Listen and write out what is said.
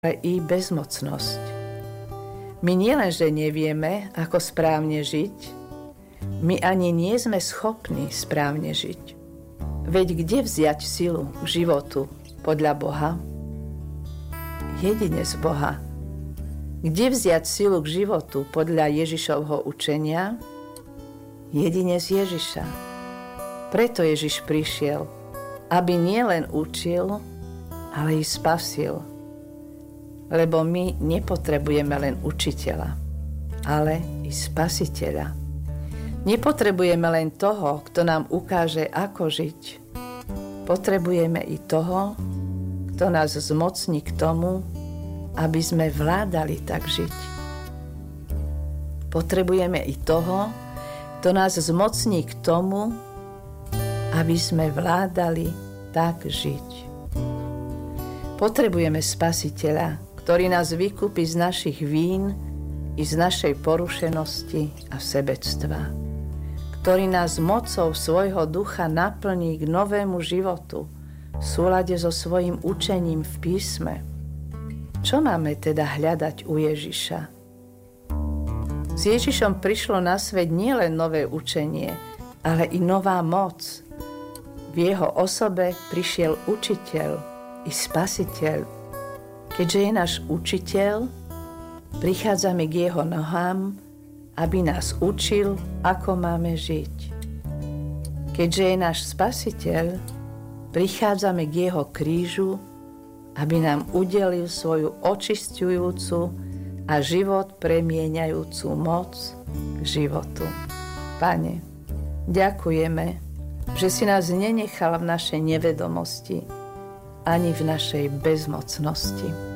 ale i bezmocnosť. My nielenže nevieme, ako správne žiť, my ani nie sme schopní správne žiť. Veď kde vziať silu k životu podľa Boha? Jedine z Boha. Kde vziať silu k životu podľa Ježišovho učenia? Jedine z Ježiša. Preto Ježiš prišiel, aby nielen učil, ale i spasil. Lebo my nepotrebujeme len učiteľa, ale i spasiteľa. Nepotrebujeme len toho, kto nám ukáže, ako žiť. Potrebujeme i toho, kto nás zmocní k tomu, aby sme vládali tak žiť. Potrebujeme i toho, kto nás zmocní k tomu, aby sme vládali tak žiť. Potrebujeme spasiteľa, ktorý nás vykúpi z našich vín i z našej porušenosti a sebectva, ktorý nás mocou svojho ducha naplní k novému životu v súlade so svojím učením v písme. Čo máme teda hľadať u Ježiša? S Ježišom prišlo na svet nielen nové učenie, ale i nová moc. V jeho osobe prišiel učiteľ i spasiteľ. Keďže je náš učiteľ, prichádzame k jeho nohám, aby nás učil, ako máme žiť. Keďže je náš spasiteľ, prichádzame k jeho krížu, aby nám udelil svoju očisťujúcu a život premieňajúcu moc k životu. Pane, ďakujeme, že si nás nenechal v našej nevedomosti, ani v našej bezmocnosti.